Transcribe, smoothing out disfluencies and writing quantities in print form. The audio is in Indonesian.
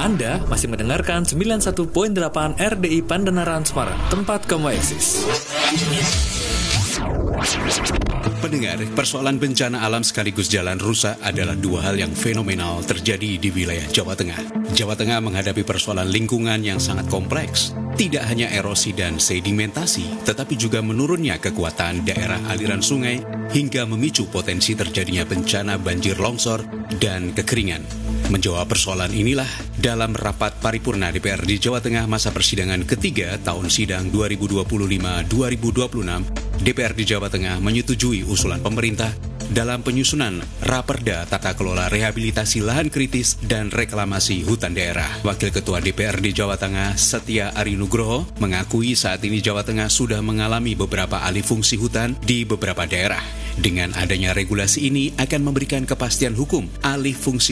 Anda masih mendengarkan 91.8 RDI Pandenaran Semarang, tempat kamu eksis. Pendengar, persoalan bencana alam sekaligus jalan rusak adalah dua hal yang fenomenal terjadi di wilayah Jawa Tengah. Jawa Tengah menghadapi persoalan lingkungan yang sangat kompleks. Tidak hanya erosi dan sedimentasi, tetapi juga menurunnya kekuatan daerah aliran sungai hingga memicu potensi terjadinya bencana banjir longsor dan kekeringan. Menjawab persoalan inilah dalam rapat paripurna DPRD Jawa Tengah masa persidangan ketiga tahun sidang 2025-2026, DPRD Jawa Tengah menyetujui usulan pemerintah dalam penyusunan Raperda Tata Kelola Rehabilitasi Lahan Kritis dan Reklamasi Hutan Daerah. Wakil Ketua DPRD Jawa Tengah Setia Ari Nugroho mengakui saat ini Jawa Tengah sudah mengalami beberapa alih fungsi hutan di beberapa daerah. Dengan adanya regulasi ini akan memberikan kepastian hukum alih fungsi